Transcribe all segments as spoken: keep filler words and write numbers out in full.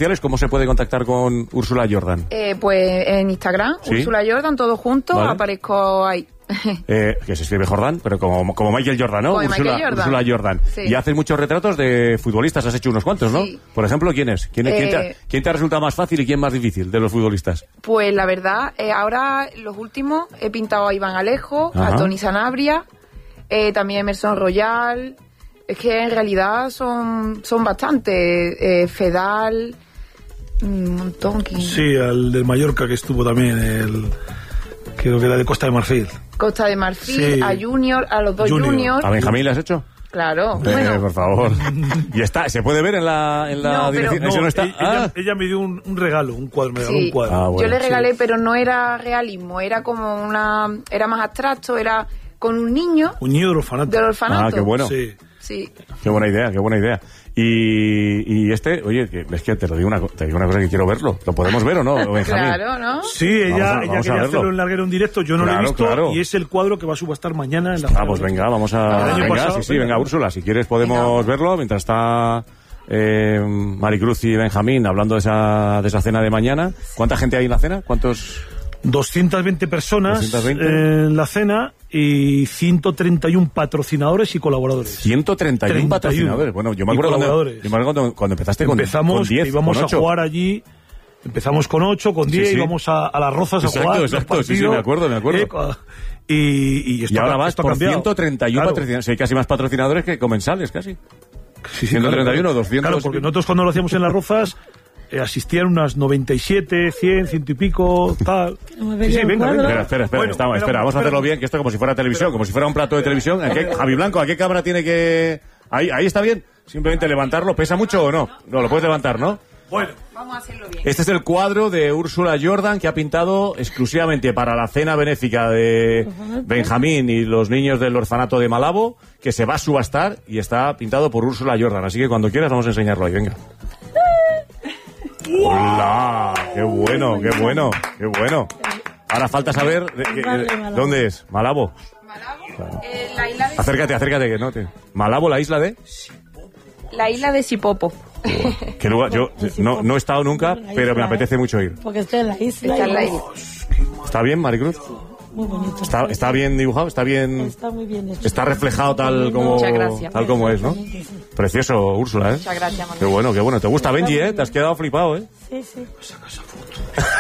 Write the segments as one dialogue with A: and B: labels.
A: sociales, ¿cómo se puede contactar con Úrsula Jordan?
B: Eh, pues en Instagram, ¿sí? Úrsula Jordan, todo junto, vale. Aparezco ahí.
A: Eh, que se escribe Jordan, pero como, como Michael Jordan, ¿no? Úrsula Jordan. Úrsula Jordan. Sí. Y haces muchos retratos de futbolistas, has hecho unos cuantos, ¿no? Sí. Por ejemplo, ¿quién es? ¿Quién, eh, ¿quién, te, ¿Quién te ha resultado más fácil y quién más difícil de los futbolistas?
B: Pues la verdad, eh, ahora los últimos he pintado a Iván Alejo, Ajá. a Tony Sanabria, eh, también Emerson Royal. Es que en realidad son, son bastantes. Eh, Fedal, un montón. ¿Quién?
C: Sí, al de Mallorca que estuvo también, el... creo que era de Costa de Marfil.
B: Costa de Marfil, sí. a Junior, a los dos Junior. Juniors.
A: ¿A Benjamín le has hecho?
B: Claro.
A: Eh, bueno. Por favor. Y está, ¿se puede ver en la, en la
B: no,
A: dirección?
B: Pero,
C: no,
A: no está?
C: ella,
A: Ah.
C: ella me dio un, un regalo, un cuadro, me regaló
B: sí.
C: un cuadro.
A: Ah, bueno.
B: Yo le regalé,
C: sí.
B: pero no era realismo, era como una... Era más abstracto, era con un niño...
C: Un niño del orfanato.
B: Del orfanato.
A: Ah, qué bueno.
C: Sí.
B: Sí.
A: Qué buena idea, qué buena idea. Y, y este, oye, que, es que te lo digo una, te digo una cosa que quiero verlo. ¿Lo podemos ver o no, Benjamín?
B: Claro, ¿no?
C: Sí, ella,
A: vamos a,
C: ella
A: vamos
C: quería hacerlo en larguero en directo, yo no
A: claro,
C: lo he visto,
A: claro.
C: y es el cuadro que va a subastar mañana en la...
A: Ah, pues venga, vamos a... Venga, pasado, sí, sí, venga, venga, Úrsula, si quieres podemos venga. verlo mientras está eh, Maricruz y Benjamín hablando de esa, de esa cena de mañana. ¿Cuánta gente hay en la cena? ¿Cuántos...?
C: doscientas veinte personas doscientas veinte en la cena y ciento treinta y uno patrocinadores y colaboradores.
A: ciento treinta y uno patrocinadores. Bueno, yo me acuerdo, cuando, yo me acuerdo cuando, cuando empezaste con,
C: Empezamos,
A: con diez,
C: íbamos
A: con
C: a jugar allí, empezamos con ocho, con diez, sí, sí. íbamos a, a las Rozas
A: exacto,
C: a jugar.
A: Exacto,
C: partidos,
A: sí, sí, me acuerdo, me acuerdo.
C: Eh, y, y, esto
A: y ahora vas por ciento treinta y uno
C: claro.
A: patrocinadores. Hay casi más patrocinadores que comensales, casi.
C: Sí, sí,
A: ciento treinta y uno,
C: claro,
A: doscientos.
C: Claro, porque nosotros cuando lo hacíamos en las Rozas... Eh, asistían unas noventa y siete, cien, ciento y pico, tal.
B: No
C: sí, sí, venga, venga.
A: Espera, espera, espera,
C: bueno,
A: estamos, espera, vamos a hacerlo bien, que esto como si fuera televisión, espera. como si fuera un plato de televisión. ¿A qué, Javi Blanco, ¿a qué cámara tiene que...? Ahí, ahí está bien. Simplemente levantarlo. ¿Pesa mucho o no? No, lo puedes levantar, ¿no?
C: Bueno.
B: Vamos a hacerlo bien.
A: Este es el cuadro de Úrsula Jordan que ha pintado exclusivamente para la cena benéfica de Benjamín y los niños del orfanato de Malabo, que se va a subastar y está pintado por Úrsula Jordan. Así que cuando quieras vamos a enseñarlo ahí, venga. ¡Hola! ¡Qué bueno, qué bueno, qué bueno! Ahora falta saber de, de, de, dónde es. Malabo.
B: Malabo, claro. eh, la isla de
A: acércate, acércate que no te. Malabo, la isla de.
B: La isla de Sipopo.
A: ¿Qué lugar? Yo no, no he estado nunca, pero me apetece mucho ir.
D: Porque está en la isla.
B: Está en la isla.
A: ¿Está bien, Maricruz?
D: Muy bonito.
A: Está, está bien dibujado, está bien.
D: Está muy bien hecho.
A: Está reflejado tal como, tal como es, ¿no? Precioso, Úrsula, ¿eh?
B: Muchas gracias, Manuel.
A: Qué bueno, qué bueno. ¿Te gusta Benji, eh? Te has quedado flipado, ¿eh?
D: Sí, sí.
C: Sacas esa foto.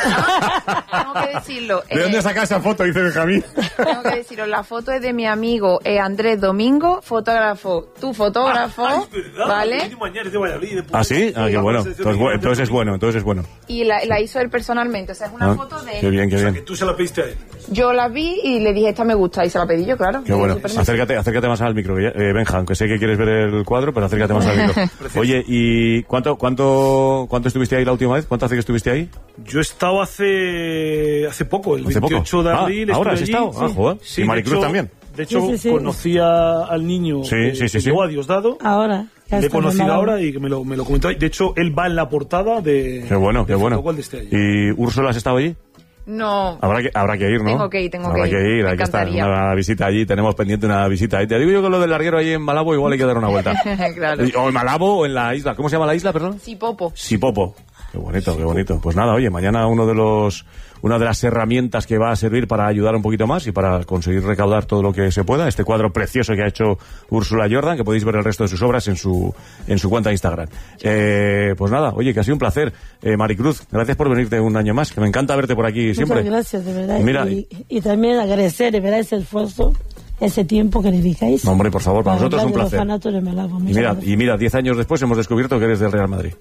B: Tengo que decirlo.
A: ¿De eh, dónde sacas esa foto? Dice Benjamín.
B: Tengo que decirlo. La foto es de mi amigo eh, Andrés Domingo, fotógrafo. Tu fotógrafo,
C: ah, es verdad,
B: ¿vale?
A: ¿Ah, sí? Ah, qué bueno. Entonces, entonces es bueno, entonces es bueno.
B: Y la, la hizo él personalmente. O sea, es una
A: ah,
B: foto de él.
A: Qué bien, qué bien.
C: O sea, que tú se la pediste a él.
B: Yo la vi y le dije, esta me gusta, y se la pedí yo, claro.
A: Qué bueno. Acércate, acércate más al micro, eh, Benja, aunque sé que quieres ver el cuadro, pero acércate más al micro. Oye, ¿y cuánto, cuánto, cuánto estuviste ahí la última vez? ¿Cuánto hace que estuviste ahí?
C: Yo he estado hace hace poco, el
A: ¿Hace
C: veintiocho
A: poco?
C: de abril.
A: Ah, ¿ahora has
C: allí.
A: estado? Sí. Ah, joder.
C: Sí,
A: ¿Y Maricruz
C: de hecho,
A: también?
C: De hecho,
D: sí, sí, sí.
C: conocí a, al niño
A: sí,
C: que,
A: sí, sí,
C: que
A: sí.
C: llegó a Diosdado.
D: Ahora.
C: Le he conocido ahora y me lo, me lo comentó. De hecho, él va en la portada de...
A: Qué bueno, qué bueno.
C: De este
A: ¿Y Úrsula has estado allí?
B: No.
A: Habrá que, habrá que ir, ¿no?
B: Tengo que ir, tengo
A: habrá
B: que ir.
A: Habrá que ir,
B: me
A: hay que estar
B: encantaría.
A: una visita allí, tenemos pendiente una visita ahí. Te digo yo que lo del larguero allí en Malabo igual hay que dar una vuelta.
B: Claro.
A: O en Malabo o en la isla. ¿Cómo se llama la isla, perdón?
B: Sipopo.
A: Sipopo. Qué bonito, qué bonito. Pues nada, oye, mañana uno de los, una de las herramientas que va a servir para ayudar un poquito más y para conseguir recaudar todo lo que se pueda, este cuadro precioso que ha hecho Úrsula Jordan, que podéis ver el resto de sus obras en su, en su cuenta de Instagram. Eh, pues nada, oye, que ha sido un placer. Eh, Maricruz, gracias por venirte un año más, que me encanta verte por aquí siempre.
D: Muchas gracias, de verdad.
A: Y, mira,
D: y, y también agradecer, de verdad, ese esfuerzo, ese tiempo que dedicáis.
A: No, hombre, por favor, para, para nosotros es un placer.
D: De Malabo,
A: y mira, y mira, diez años después hemos descubierto que eres del Real Madrid.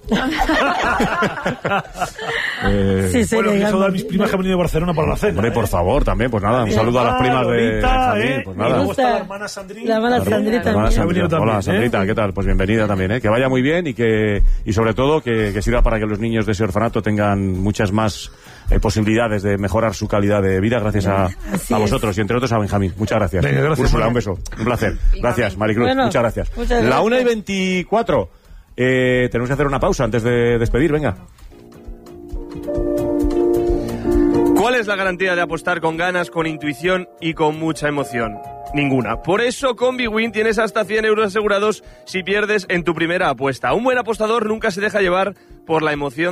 C: eh, sí, sí, bueno, quiero saludar a mis primas que han venido de Barcelona para la cena.
A: Hombre,
C: ¿eh?
A: por favor, también, pues nada, un saludo a las primas de Benjamín,
C: ¿eh?
A: pues nada.
C: Me gusta la hermana Sandrita.
D: La hermana Sandrita
A: también.
D: también.
A: también. Hola, Sandrita, ¿eh? ¿Qué tal? Pues bienvenida también, ¿eh? Que vaya muy bien y que y sobre todo que, que sirva para que los niños de ese orfanato tengan muchas más eh, posibilidades de mejorar su calidad de vida gracias a, a vosotros y entre otros a Benjamín. Muchas gracias.
C: Venga, gracias
A: Úrsula, un beso. Un placer. Gracias, Maricruz. Bueno, muchas gracias.
D: Muchas gracias.
A: La una y veinticuatro. Eh, tenemos que hacer una pausa antes de despedir, venga.
E: ¿Cuál es la garantía de apostar con ganas, con intuición y con mucha emoción? Ninguna. Por eso con BWIN tienes hasta cien euros asegurados si pierdes en tu primera apuesta. Un buen apostador nunca se deja llevar por la emoción